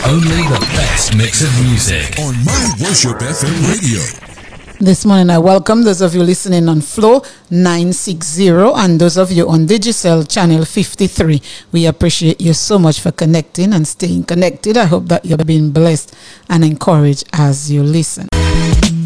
Only the best mix of music on My Worship FM radio. This morning I welcome those of you listening on Flow 960 and those of you on Digicel channel 53. We appreciate you so much for connecting and staying connected. I hope that you're being blessed and encouraged as you listen.